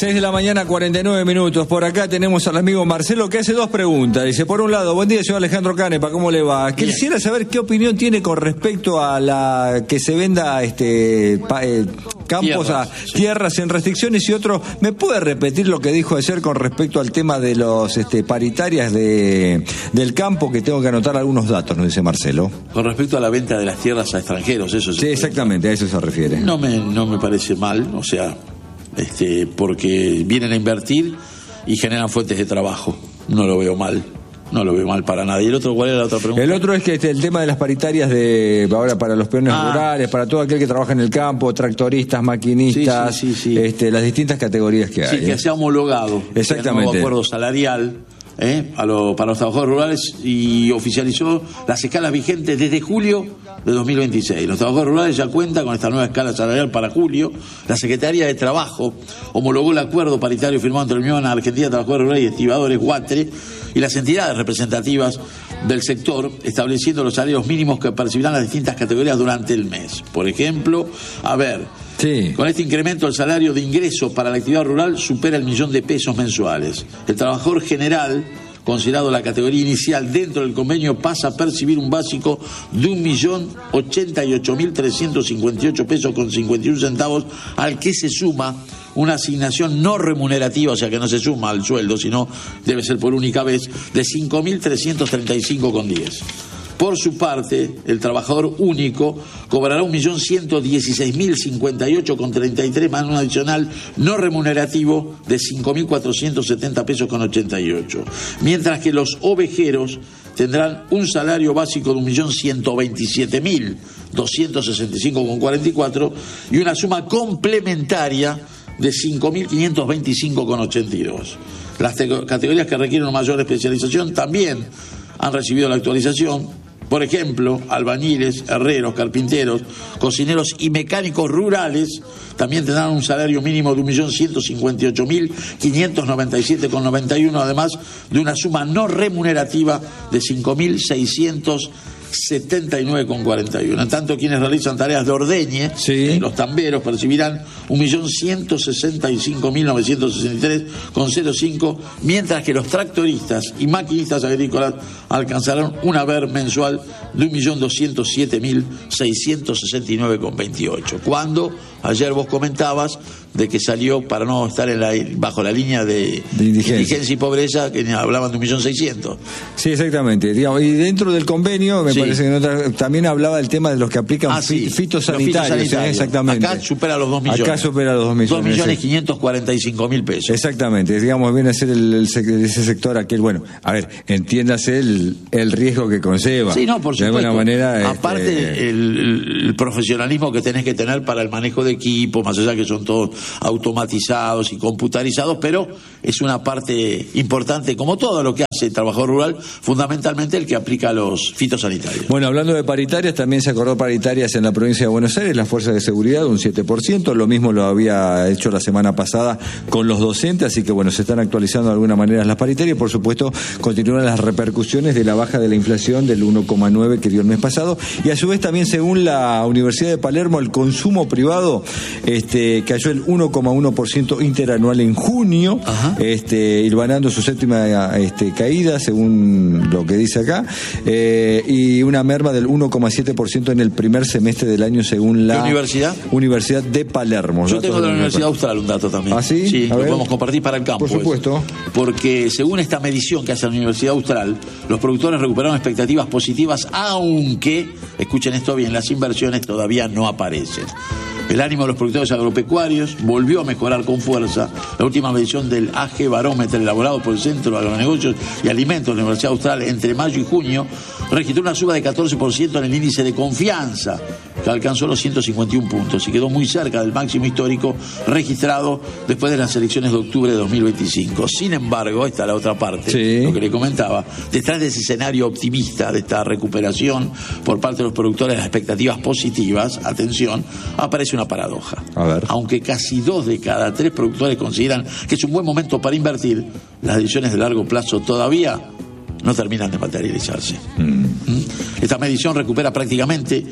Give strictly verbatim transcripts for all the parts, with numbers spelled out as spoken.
seis de la mañana, cuarenta y nueve minutos. Por acá tenemos al amigo Marcelo que hace dos preguntas. Dice, por un lado, buen día, señor Alejandro Canepa, ¿cómo le va? Bien. Quisiera saber qué opinión tiene con respecto a la que se venda este pa, eh, campos tierras, a sí. tierras sin restricciones. Y otro, ¿me puede repetir lo que dijo ayer con respecto al tema de los este, paritarias de, del campo? Que tengo que anotar algunos datos, nos dice Marcelo. Con respecto a la venta de las tierras a extranjeros, eso Sí, exactamente, a eso se refiere. No me, no me parece mal, o sea, este, porque vienen a invertir y generan fuentes de trabajo. No lo veo mal, no lo veo mal para nada. ¿Y el otro, cuál era la otra pregunta? El otro es que este, el tema de las paritarias de ahora para los peones Ah. rurales, para todo aquel que trabaja en el campo, tractoristas, maquinistas, Sí, sí, sí, sí. Este, las distintas categorías que hay. Sí, que ¿eh? se ha homologado Exactamente. el nuevo acuerdo salarial ¿eh? a lo, para los trabajadores rurales y oficializó las escalas vigentes desde julio de dos mil veintiséis. Los trabajadores rurales ya cuentan con esta nueva escala salarial para julio. La Secretaría de Trabajo homologó el acuerdo paritario firmado entre la Unión Argentina de Trabajadores Rurales y Estibadores, UATRE, y las entidades representativas del sector, estableciendo los salarios mínimos que percibirán las distintas categorías durante el mes. Por ejemplo, a ver, Sí. con este incremento el salario de ingreso para la actividad rural supera el millón de pesos mensuales. El trabajador general, considerado la categoría inicial dentro del convenio, pasa a percibir un básico de un millón ochenta y ocho mil trescientos cincuenta y ocho pesos con cincuenta y uno centavos, al que se suma una asignación no remunerativa, o sea que no se suma al sueldo, sino debe ser por única vez, de cinco mil trescientos treinta y cinco con diez. Por su parte, el trabajador único cobrará un millón ciento dieciséis mil cincuenta y ocho con treinta y tres más un adicional no remunerativo de cinco mil cuatrocientos setenta pesos con ochenta y ocho. Mientras que los ovejeros tendrán un salario básico de un millón ciento veintisiete mil doscientos sesenta y cinco con cuarenta y cuatro y una suma complementaria de cinco mil quinientos veinticinco con ochenta y dos. Las categorías que requieren una mayor especialización también han recibido la actualización. Por ejemplo, albañiles, herreros, carpinteros, cocineros y mecánicos rurales también tendrán un salario mínimo de un millón ciento cincuenta y ocho mil quinientos noventa y siete con noventa y uno, además de una suma no remunerativa de cinco mil seiscientos setenta y nueve con cuarenta y uno. En tanto, quienes realizan tareas de ordeñe, Sí. eh, los tamberos, percibirán un millón ciento sesenta y cinco mil novecientos sesenta y tres con cero cinco, mientras que los tractoristas y maquinistas agrícolas alcanzarán un haber mensual de un millón doscientos siete mil seiscientos sesenta y nueve con veintiocho. Cuando ayer vos comentabas de que salió para no estar en la, bajo la línea de, De indigencia. indigencia y pobreza, que hablaban de un millón seiscientos. Sí, exactamente. Digamos, y dentro del convenio, me Sí. parece que en otra- también hablaba del tema de los que aplican Ah, sí. fi- fitosanitarios. Los fitosanitarios. ¿eh? Exactamente. Acá supera los dos millones. Acá supera los dos millones. Dos millones sí. quinientos cuarenta y cinco mil pesos. Exactamente, digamos, viene a ser el, el sec- ese sector aquel, bueno, a ver, entiéndase el, el riesgo que conlleva. Sí, no, por De supuesto. alguna manera. Aparte, este, el, el- el profesionalismo que tenés que tener para el manejo de equipos, más allá que son todos automatizados y computarizados, pero es una parte importante, como todo lo que hace el trabajador rural, fundamentalmente el que aplica los fitosanitarios. Bueno, hablando de paritarias, también se acordó paritarias en la provincia de Buenos Aires, las fuerzas de seguridad, un siete por ciento, lo mismo lo había hecho la semana pasada con los docentes, así que bueno, se están actualizando de alguna manera las paritarias, por supuesto, continúan las repercusiones de la baja de la inflación del uno coma nueve que dio el mes pasado, y a su vez también según la Universidad de Palermo, el consumo privado este, cayó el uno coma uno por ciento interanual en junio, Ajá. este, hilvanando su séptima este, caída, según lo que dice acá, eh, y una merma del uno coma siete por ciento en el primer semestre del año, según la ¿Qué universidad? Universidad de Palermo. Yo Datos tengo de la la Universidad Austral un dato también. ¿Ah, sí? Sí, A lo ver. podemos compartir para el campo. Por supuesto. eso. Porque según esta medición que hace la Universidad Austral, los productores recuperaron expectativas positivas, aunque, escuchen esto bien, las inversiones todavía no aparecen. El ánimo de los productores agropecuarios volvió a mejorar con fuerza. La última medición del A G Barómetro elaborado por el Centro de Agronegocios y Alimentos de la Universidad Austral entre mayo y junio registró una suba de catorce por ciento en el índice de confianza, que alcanzó los ciento cincuenta y uno puntos y quedó muy cerca del máximo histórico registrado después de las elecciones de octubre de dos mil veinticinco. Sin embargo, esta es la otra parte, Sí. lo que le comentaba, detrás de ese escenario optimista, de esta recuperación por parte de los productores, las expectativas positivas, atención, aparece una paradoja. A ver. Aunque casi dos de cada tres productores consideran que es un buen momento para invertir, las decisiones de largo plazo todavía no terminan de materializarse. Mm. ¿Mm? Esta medición recupera prácticamente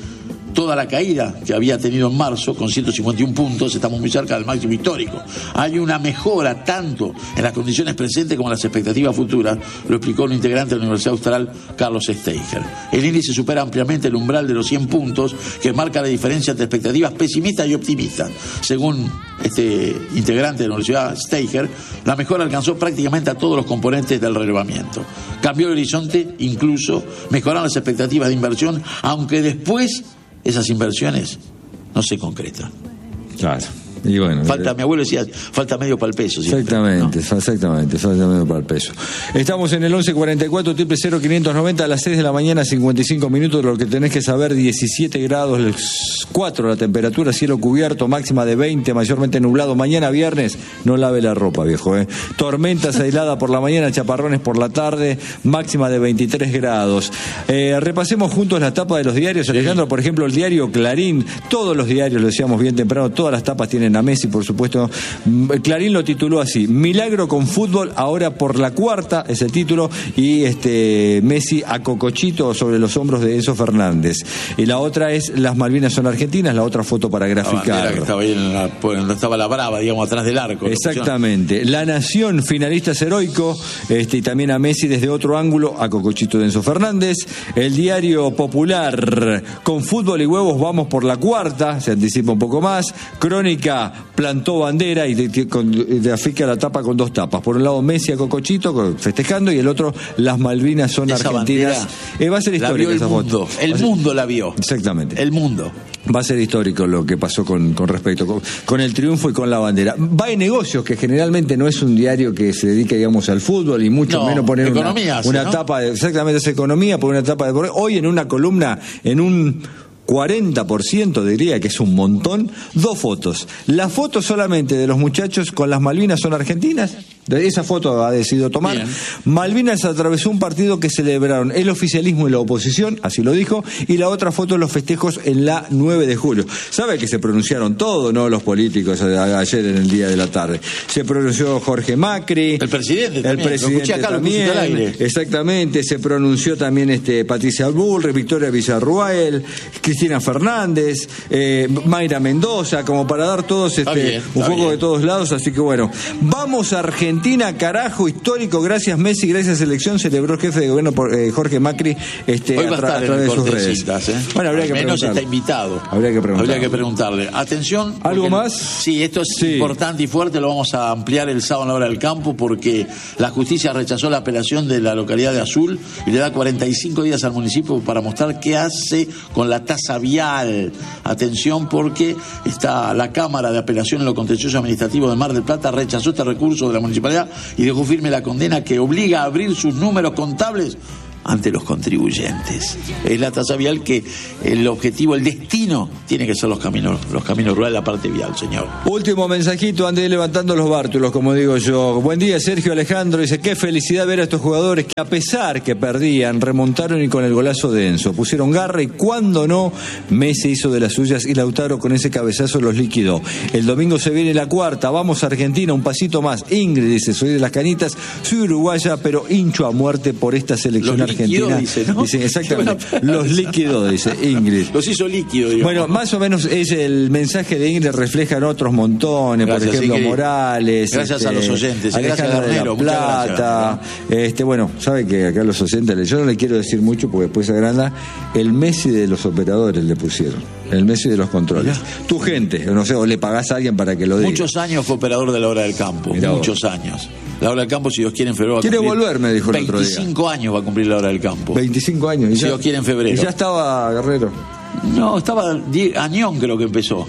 toda la caída que había tenido en marzo, con ciento cincuenta y uno puntos, estamos muy cerca del máximo histórico. Hay una mejora tanto en las condiciones presentes como en las expectativas futuras, lo explicó un integrante de la Universidad Austral, Carlos Steiger. El índice supera ampliamente el umbral de los cien puntos, que marca la diferencia entre expectativas pesimistas y optimistas. Según este integrante de la Universidad Steiger, la mejora alcanzó prácticamente a todos los componentes del relevamiento. Cambió el horizonte, incluso mejoraron las expectativas de inversión, aunque después esas inversiones no se concretan. Claro. Y bueno, falta, mi abuelo decía, falta medio para el peso. Siempre, exactamente, ¿no? exactamente, falta medio para el peso. Estamos en el once cuarenta y cuatro, triple cero, quinientos noventa, a las seis de la mañana, cincuenta y cinco minutos, lo que tenés que saber, diecisiete grados, cuatro la temperatura, cielo cubierto, máxima de veinte, mayormente nublado. Mañana viernes, no lave la ropa, viejo, ¿eh? Tormentas aisladas por la mañana, chaparrones por la tarde, máxima de veintitrés grados. Eh, repasemos juntos las tapas de los diarios, sí. Alejandro, por ejemplo, el diario Clarín, todos los diarios, lo decíamos bien temprano, todas las tapas tienen a Messi, por supuesto. Clarín lo tituló así: Milagro con fútbol, ahora por la cuarta, es el título, y este Messi a cocochito sobre los hombros de Enzo Fernández. Y la otra es Las Malvinas son argentinas, la otra foto para graficar. La que estaba ahí en la, donde estaba la brava, digamos, atrás del arco. Exactamente. La Nación, finalistas heroico, este, y también a Messi desde otro ángulo, a cocochito de Enzo Fernández. El diario Popular, con fútbol y huevos vamos por la cuarta, se anticipa un poco más. Crónica, plantó bandera y grafica la tapa con dos tapas. Por un lado Messi a cocochito festejando, y el otro Las Malvinas son esa argentinas. Eh, va a ser histórico esa mundo. foto. El mundo la vio. Exactamente. El mundo. Va a ser histórico lo que pasó con, con respecto con, con el triunfo y con la bandera. Va en Negocios, que generalmente no es un diario que se dedica, digamos, al fútbol, y mucho no, menos poner economía una, hace, una ¿no? tapa de, exactamente, es economía, por una tapa de hoy en una columna, en un cuarenta por ciento, diría que es un montón, dos fotos. La foto solamente de los muchachos con las Malvinas son argentinas, de esa foto ha decidido tomar. Bien. Malvinas atravesó un partido que celebraron el oficialismo y la oposición, así lo dijo, y la otra foto los festejos en la nueve de julio. ¿Sabe que se pronunciaron todos, no, los políticos ayer en el día de la tarde? Se pronunció Jorge Macri, el presidente también, el presidente acá, también, al aire. Exactamente, se pronunció también este Patricia Bullrich, Victoria Villarruel, Cristina Fernández, eh, Mayra Mendoza, como para dar todos este, bien, un poco bien de todos lados. Así que bueno, vamos a Argentina, carajo, histórico, gracias Messi, gracias selección, celebró el jefe de gobierno por, eh, Jorge Macri este, Hoy va a, tra- a, a través de sus redes. ¿eh? Bueno, habría Al que menos preguntarle. Está invitado. Habría que preguntarle. Habría que preguntarle. Atención. ¿Algo más? Sí, esto es sí. importante y fuerte, lo vamos a ampliar el sábado en la hora del campo, porque la justicia rechazó la apelación de la localidad de Azul y le da cuarenta y cinco días al municipio para mostrar qué hace con la tasa vial. Atención, porque está la Cámara de Apelación en lo Contencioso Administrativo de Mar del Plata rechazó este recurso de la municipalidad y dejó firme la condena que obliga a abrir sus números contables ante los contribuyentes. Es la tasa vial que el objetivo, el destino, tiene que ser los caminos, los caminos rurales, la parte vial, señor. Último mensajito antes de ir levantando los bártulos, como digo yo. Buen día, Sergio Alejandro. Dice, qué felicidad ver a estos jugadores que, a pesar que perdían, remontaron, y con el golazo de Enzo pusieron garra, y cuando no, Messi hizo de las suyas y Lautaro con ese cabezazo los liquidó. El domingo se viene la cuarta, vamos a Argentina, un pasito más. Ingrid dice, soy de las Canitas, soy uruguaya, pero hincho a muerte por esta selección los argentina. Líquido, dice, ¿no? Dice, exactamente, los líquidos, dice Ingrid. Los hizo líquido, digamos. Bueno, más o menos es el mensaje de Ingrid, refleja en otros montones, gracias, por ejemplo, Ingrid. Morales. Gracias este, a los oyentes. Alejandra gracias, de la Plata. Este, bueno, sabe que acá los oyentes, yo no le quiero decir mucho porque después se agranda. El Messi de los operadores le pusieron. El Messi de los controles. Mirá. Tu gente, no sé, o le pagás a alguien para que lo diga. Muchos años fue operador de la hora del campo. Mirá muchos vos. años. La hora del campo, si Dios quiere, en febrero va a Quiere cumplir. volver, me dijo el otro día. veinticinco años va a cumplir la hora del campo. veinticinco años. Y si ya, Dios quiere, en febrero. ¿Y ya estaba Guerrero? No, estaba Añón, creo que empezó.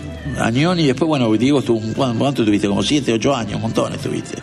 Añón, y después, bueno, Diego estuvo, ¿cuánto tuviste? Como siete, ocho años, un montón estuviste.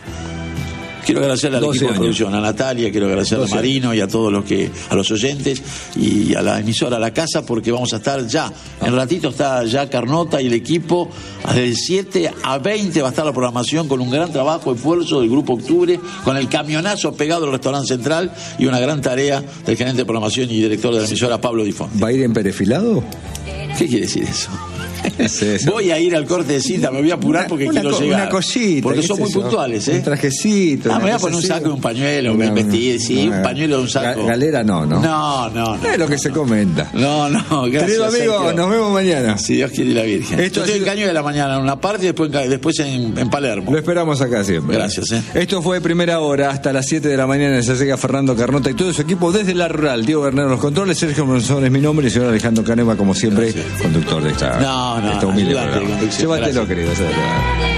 Quiero agradecerle al equipo de producción, a Natalia, quiero agradecerle a Marino y a todos los que, a los oyentes y a la emisora, a la casa, porque vamos a estar ya, en ratito está ya Carnota y el equipo, del siete a veinte va a estar la programación con un gran trabajo, esfuerzo del Grupo Octubre, con el camionazo pegado al restaurante central y una gran tarea del gerente de programación y director de la emisora, Pablo Di Fonte. ¿Va a ir en perfilado? ¿Qué quiere decir eso? Sí, voy a ir al corte de cinta, me voy a apurar porque una, quiero una, llegar. Una cosita. Porque son muy eso? puntuales, ¿eh? Un trajecito. Ah, me voy a poner un así. saco y un pañuelo, Una, un vestido, sí, una, un pañuelo de un saco. Galera no, ¿no? No, no, no. Es lo que se comenta. No, no, gracias. Querido amigo, Sergio. nos vemos mañana. Si Dios quiere y la Virgen. Esto Yo estoy ha sido- en Caño de la Mañana en una parte y después, en, después en, en Palermo. Lo esperamos acá siempre. Gracias, eh. Esto fue Primera Hora, hasta las siete de la mañana. Se llega Fernando Carnota y todo su equipo desde la rural. Diego Bernero en los controles, Sergio Monzón es mi nombre y señor Alejandro Caneva, como siempre, Gracias. conductor de esta, No, no, de esta humilde ayudante de programa. conducción. Llévatelo, Gracias. querido.